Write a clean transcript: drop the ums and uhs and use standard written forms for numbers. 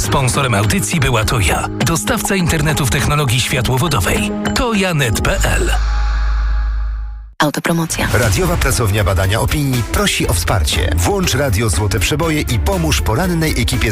Sponsorem audycji była Toja, dostawca internetu w technologii światłowodowej. tojanet.pl. Autopromocja. Radiowa Pracownia Badania Opinii prosi o wsparcie. Włącz Radio Złote Przeboje i pomóż porannej ekipie